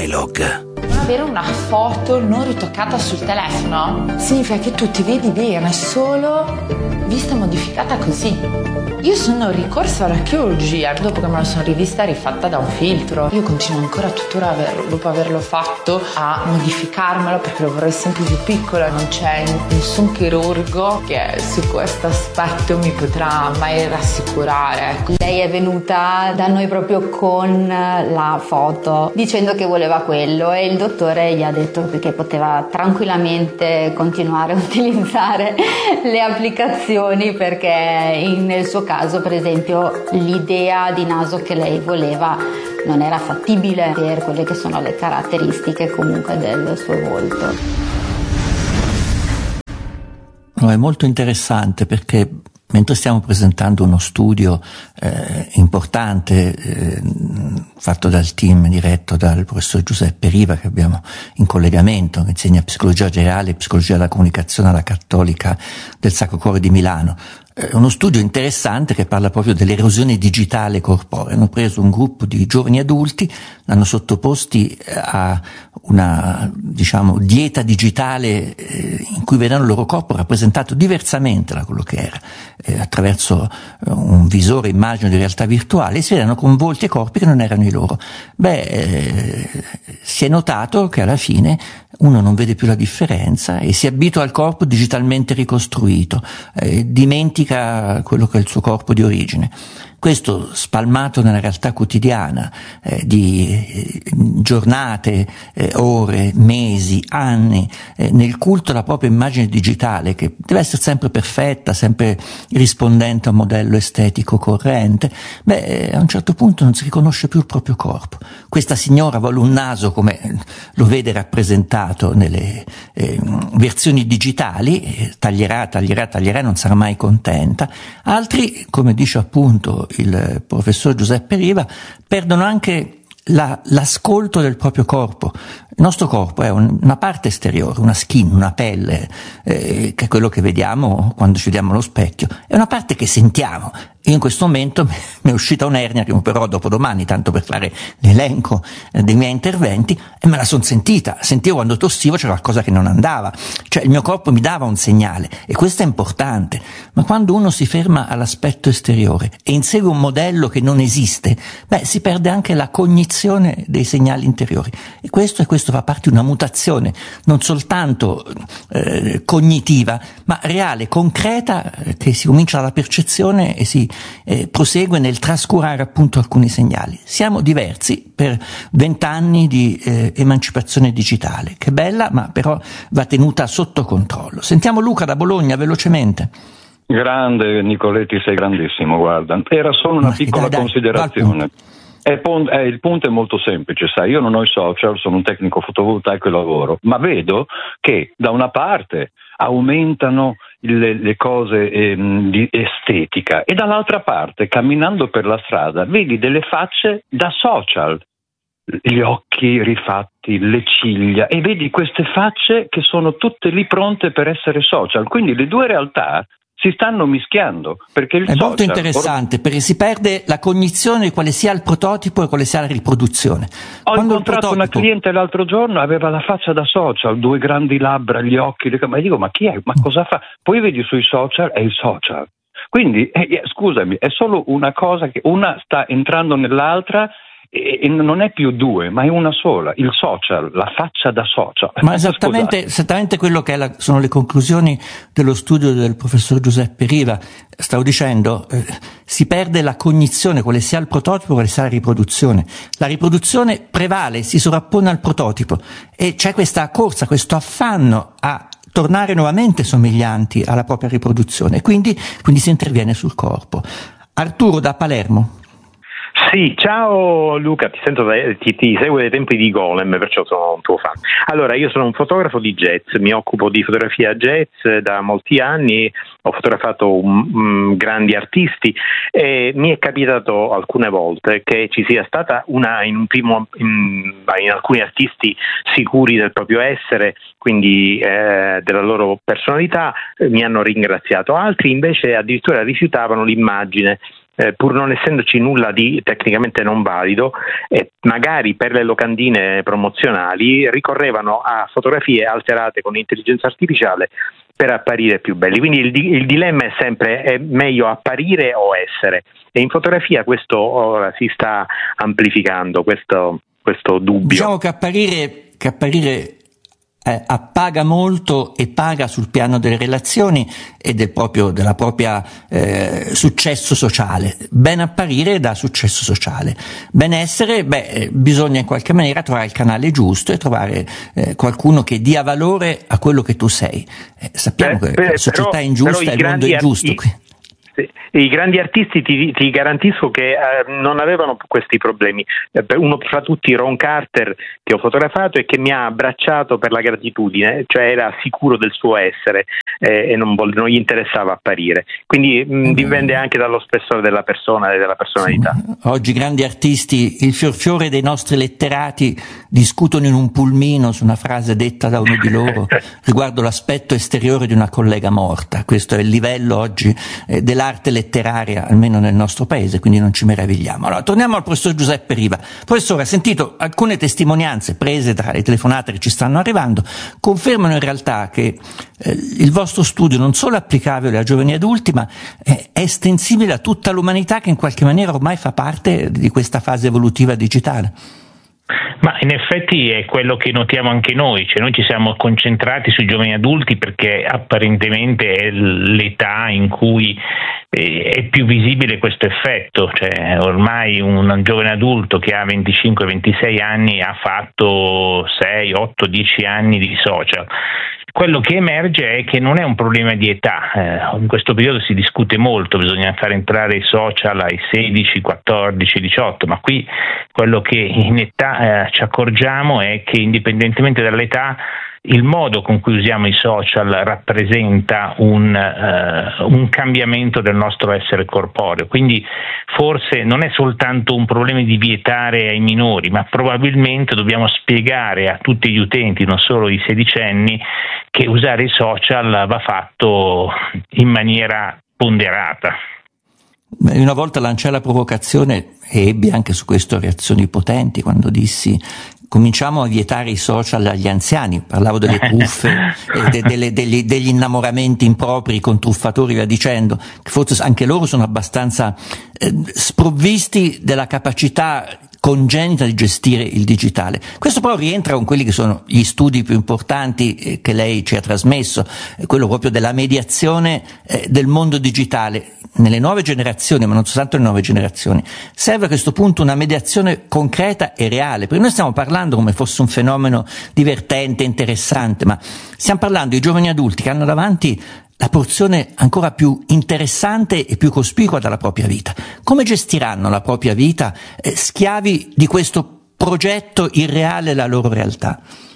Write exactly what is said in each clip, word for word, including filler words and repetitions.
Dialogue. Avere una foto non ritoccata sul telefono significa che tu ti vedi bene solo vista modificata così. Io sono ricorsa alla chirurgia dopo che me la sono rivista e rifatta da un filtro. Io continuo ancora tuttora averlo, dopo averlo fatto, a modificarmelo perché lo vorrei sempre più piccolo. Non c'è nessun chirurgo che su questo aspetto mi potrà mai rassicurare. Lei è venuta da noi proprio con la foto dicendo che voleva quello e il dottore gli ha detto che poteva tranquillamente continuare a utilizzare le applicazioni perché in, nel suo caso, per esempio, l'idea di naso che lei voleva non era fattibile per quelle che sono le caratteristiche comunque del suo volto. No, è molto interessante perché mentre stiamo presentando uno studio eh, importante eh, fatto dal team diretto dal professor Giuseppe Riva, che abbiamo in collegamento, che insegna psicologia generale e psicologia della comunicazione alla Cattolica del Sacro Cuore di Milano, eh, uno studio interessante che parla proprio dell'erosione digitale corporea. Hanno preso un gruppo di giovani adulti, l'hanno sottoposti a una, diciamo, dieta digitale eh, in cui vedevano il loro corpo rappresentato diversamente da quello che era, eh, attraverso eh, un visore immagine di realtà virtuale, e si vedevano con volti e corpi che non erano i loro. Beh, eh, si è notato che alla fine uno non vede più la differenza e si abitua al corpo digitalmente ricostruito, eh, dimentica quello che è il suo corpo di origine. Questo spalmato nella realtà quotidiana eh, di eh, giornate, eh, ore, mesi, anni, eh, nel culto alla propria immagine digitale, che deve essere sempre perfetta, sempre rispondente a un modello estetico corrente, beh, eh, a un certo punto non si riconosce più il proprio corpo. Questa signora vuole un naso come lo vede rappresentato nelle eh, versioni digitali, eh, taglierà, taglierà, taglierà, non sarà mai contenta. Altri, come dice appunto il professor Giuseppe Riva, perdono anche la, l'ascolto del proprio corpo. Il nostro corpo è un, una parte esteriore, una skin, una pelle, eh, che è quello che vediamo quando ci vediamo allo specchio, è una parte che sentiamo. Io in questo momento mi è uscita un'ernia che opererò dopodomani, tanto per fare l'elenco dei miei interventi, e me la son sentita. Sentivo quando tossivo c'era qualcosa che non andava, cioè il mio corpo mi dava un segnale, e questo è importante. Ma quando uno si ferma all'aspetto esteriore e insegue un modello che non esiste, beh, si perde anche la cognizione dei segnali interiori, e questo e questo fa parte di una mutazione non soltanto eh, cognitiva, ma reale, concreta, eh, che si comincia dalla percezione e si eh, prosegue nel trascurare appunto alcuni segnali. Siamo diversi per vent'anni di eh, emancipazione digitale, che bella, ma però va tenuta sotto controllo. Sentiamo Luca da Bologna velocemente. Grande Nicoletti, sei grandissimo, guarda. Era solo una ma piccola dai, dai, considerazione. È pon- è, il punto è molto semplice, sai, io non ho i social, sono un tecnico fotovoltaico e lavoro, ma vedo che da una parte aumentano le, le cose ehm, di estetica e dall'altra parte, camminando per la strada, vedi delle facce da social, gli occhi rifatti, le ciglia, e vedi queste facce che sono tutte lì pronte per essere social, quindi le due realtà si stanno mischiando, perché il è social, molto interessante, perché si perde la cognizione di quale sia il prototipo e quale sia la riproduzione. Ho Quando incontrato prototipo... una cliente l'altro giorno, aveva la faccia da social, due grandi labbra, gli occhi, le... ma dico, ma chi è? Ma cosa fa? Poi vedi sui social, è il social. Quindi, eh, scusami, è solo una cosa che una sta entrando nell'altra, e non è più due, ma è una sola, il social, la faccia da social. Ma esattamente, esattamente quello che è la, sono le conclusioni dello studio del professor Giuseppe Riva. Stavo dicendo, eh, si perde la cognizione, quale sia il prototipo, quale sia la riproduzione. La riproduzione prevale, si sovrappone al prototipo, e c'è questa corsa, questo affanno a tornare nuovamente somiglianti alla propria riproduzione, e quindi, quindi si interviene sul corpo. Arturo da Palermo. Sì, ciao Luca, ti sento da, ti, ti seguo dai tempi di Golem, perciò sono un tuo fan. Allora, io sono un fotografo di jazz, mi occupo di fotografia jazz da molti anni, ho fotografato um, um, grandi artisti, e mi è capitato alcune volte che ci sia stata una in un primo in, in alcuni artisti sicuri del proprio essere, quindi eh, della loro personalità, eh, mi hanno ringraziato, altri invece addirittura rifiutavano l'immagine eh, pur non essendoci nulla di tecnicamente non valido, e magari per le locandine promozionali ricorrevano a fotografie alterate con intelligenza artificiale per apparire più belli. Quindi il, il dilemma è sempre: è meglio apparire o essere? E in fotografia questo ora si sta amplificando, questo, questo dubbio. Diciamo che apparire, che apparire Eh, appaga molto e paga sul piano delle relazioni e del proprio, della propria eh, successo sociale. Ben apparire dà successo sociale. Ben essere, beh, eh, bisogna in qualche maniera trovare il canale giusto e trovare eh, qualcuno che dia valore a quello che tu sei. Eh, sappiamo eh, che la società però, è ingiusta e il mondo è ingiusto. Qui. I grandi artisti ti, ti garantisco che eh, non avevano questi problemi. Eh, uno fra tutti, Ron Carter, che ho fotografato e che mi ha abbracciato per la gratitudine, cioè era sicuro del suo essere eh, e non, vol- non gli interessava apparire. Quindi mh, dipende anche dallo spessore della persona e della personalità. Oggi grandi artisti, il fiorfiore dei nostri letterati, discutono in un pulmino su una frase detta da uno di loro riguardo l'aspetto esteriore di una collega morta. Questo è il livello oggi eh, della l'arte letteraria, almeno nel nostro paese, quindi non ci meravigliamo. Allora, torniamo al professor Giuseppe Riva. Professore, ha sentito alcune testimonianze prese tra le telefonate che ci stanno arrivando, confermano in realtà che eh, il vostro studio non solo è applicabile a giovani adulti, ma è, è estensibile a tutta l'umanità che in qualche maniera ormai fa parte di questa fase evolutiva digitale. Ma in effetti è quello che notiamo anche noi, cioè noi ci siamo concentrati sui giovani adulti perché apparentemente è l'età in cui è più visibile questo effetto, cioè ormai un giovane adulto che ha venticinque ventisei anni ha fatto sei, otto, dieci anni di social. Quello che emerge è che non è un problema di età, eh, in questo periodo si discute molto, bisogna far entrare i social ai sedici, quattordici, diciotto, ma qui quello che in età eh, ci accorgiamo è che indipendentemente dall'età il modo con cui usiamo i social rappresenta un, uh, un cambiamento del nostro essere corporeo, quindi forse non è soltanto un problema di vietare ai minori, ma probabilmente dobbiamo spiegare a tutti gli utenti, non solo i sedicenni, che usare i social va fatto in maniera ponderata. Una volta lanciai la provocazione e ebbi anche su questo reazioni potenti quando dissi: cominciamo a vietare i social agli anziani. Parlavo delle truffe, e de, delle, degli, degli innamoramenti impropri con truffatori, via dicendo, che forse anche loro sono abbastanza eh, sprovvisti della capacità congenita di gestire il digitale. Questo però rientra con quelli che sono gli studi più importanti eh, che lei ci ha trasmesso, eh, quello proprio della mediazione eh, del mondo digitale. Nelle nuove generazioni, ma non soltanto nelle nuove generazioni, serve a questo punto una mediazione concreta e reale, perché noi stiamo parlando come fosse un fenomeno divertente, interessante, ma stiamo parlando di giovani adulti che hanno davanti la porzione ancora più interessante e più cospicua della propria vita. Come gestiranno la propria vita eh, schiavi di questo progetto irreale, la loro realtà?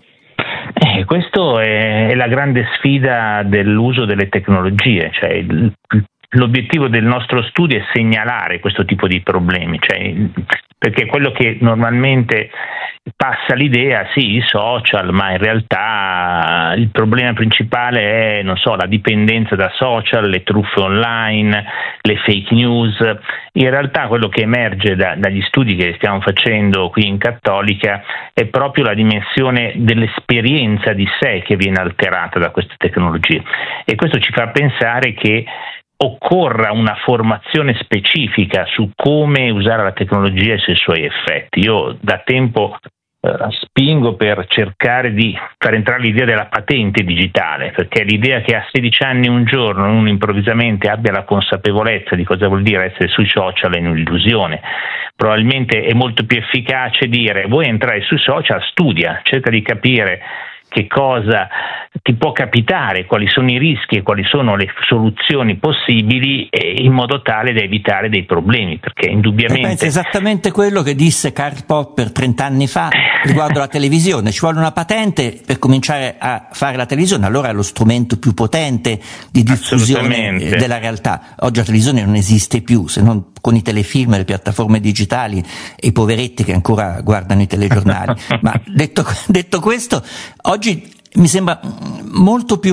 Eh, questo è, è la grande sfida dell'uso delle tecnologie, cioè il, l'obiettivo del nostro studio è segnalare questo tipo di problemi, cioè, perché quello che normalmente passa l'idea, sì, i social, ma in realtà il problema principale è, non so, la dipendenza da social, le truffe online, le fake news. In realtà quello che emerge da, dagli studi che stiamo facendo qui in Cattolica è proprio la dimensione dell'esperienza di sé che viene alterata da queste tecnologie, e questo ci fa pensare che occorra una formazione specifica su come usare la tecnologia e sui suoi effetti. Io da tempo eh, spingo per cercare di far entrare l'idea della patente digitale, perché l'idea che a sedici anni un giorno uno improvvisamente abbia la consapevolezza di cosa vuol dire essere sui social è un'illusione. Probabilmente è molto più efficace dire: vuoi entrare sui social, studia, cerca di capire che cosa ti può capitare, quali sono i rischi e quali sono le soluzioni possibili, in modo tale da evitare dei problemi, perché indubbiamente... Pensa esattamente quello che disse Karl Popper trent'anni fa riguardo alla televisione: ci vuole una patente per cominciare a fare la televisione, allora è lo strumento più potente di diffusione della realtà. Oggi la televisione non esiste più, se non con i telefilm e le piattaforme digitali e i poveretti che ancora guardano i telegiornali. Ma detto, detto questo, oggi mi sembra molto più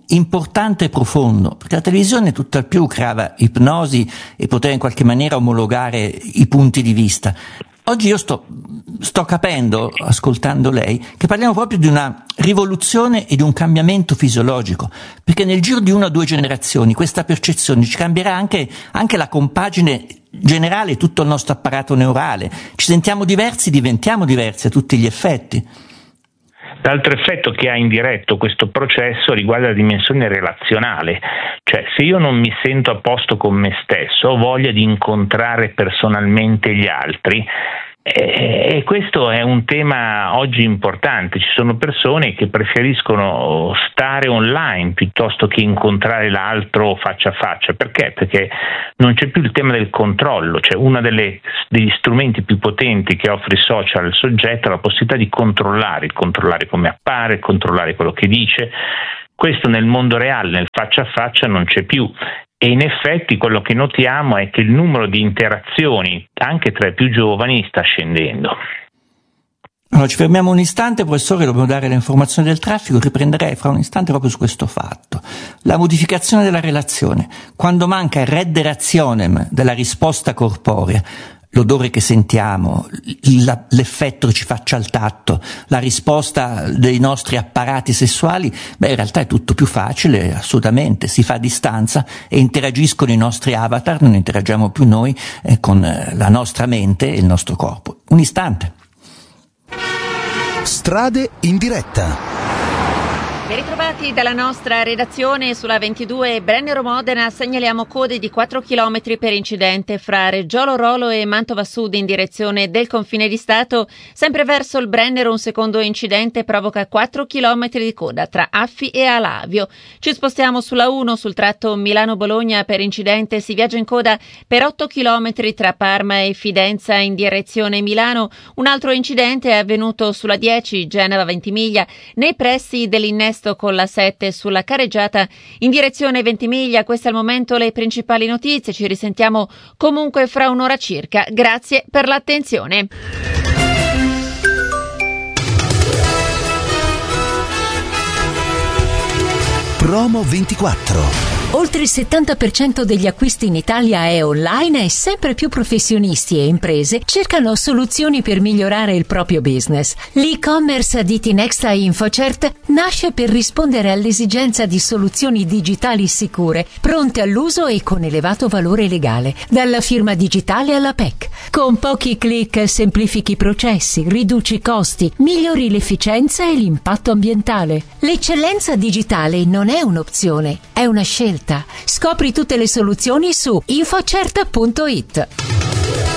importante e profondo, perché la televisione tutt'al più creava ipnosi e poteva in qualche maniera omologare i punti di vista. Oggi io sto, sto capendo, ascoltando lei, che parliamo proprio di una rivoluzione e di un cambiamento fisiologico, perché nel giro di una o due generazioni questa percezione ci cambierà anche, anche la compagine generale, tutto il nostro apparato neurale. Ci sentiamo diversi, diventiamo diversi a tutti gli effetti. L'altro effetto che ha indiretto questo processo riguarda la dimensione relazionale, cioè se io non mi sento a posto con me stesso, ho voglia di incontrare personalmente gli altri. E questo è un tema oggi importante. Ci sono persone che preferiscono stare online piuttosto che incontrare l'altro faccia a faccia. Perché? Perché non c'è più il tema del controllo, cioè uno delle, degli strumenti più potenti che offre il social al soggetto è la possibilità di controllare, controllare come appare, controllare quello che dice. Questo nel mondo reale, nel faccia a faccia, non c'è più. E in effetti quello che notiamo è che il numero di interazioni, anche tra i più giovani, sta scendendo. Allora ci fermiamo un istante, professore, dobbiamo dare le informazioni del traffico, riprenderei fra un istante proprio su questo fatto. La modificazione della relazione, quando manca il redde rationem della risposta corporea, l'odore che sentiamo, la, l'effetto che ci faccia al tatto, la risposta dei nostri apparati sessuali, beh in realtà è tutto più facile, assolutamente, si fa a distanza e interagiscono i nostri avatar, non interagiamo più noi eh, con la nostra mente e il nostro corpo. Un istante. Strade in diretta. Ben ritrovati dalla nostra redazione. Sulla ventidue Brennero-Modena segnaliamo code di quattro chilometri per incidente fra Reggiolo Rolo e Mantova Sud in direzione del confine di Stato. Sempre verso il Brennero un secondo incidente provoca quattro chilometri di coda tra Affi e Alavio. Ci spostiamo sulla uno sul tratto Milano-Bologna per incidente. Si viaggia in coda per otto chilometri tra Parma e Fidenza in direzione Milano. Un altro incidente è avvenuto sulla dieci Genova-Ventimiglia nei pressi dell'innesto con la sette sulla careggiata in direzione Ventimiglia. Queste al momento le principali notizie. Ci risentiamo comunque fra un'ora circa. Grazie per l'attenzione. Promo ventiquattro. Oltre il settanta per cento degli acquisti in Italia è online e sempre più professionisti e imprese cercano soluzioni per migliorare il proprio business. L'e-commerce di Tinexta InfoCert nasce per rispondere all'esigenza di soluzioni digitali sicure, pronte all'uso e con elevato valore legale, dalla firma digitale alla P E C. Con pochi clic semplifichi i processi, riduci i costi, migliori l'efficienza e l'impatto ambientale. L'eccellenza digitale non è un'opzione, è una scelta. Scopri tutte le soluzioni su infocert punto it.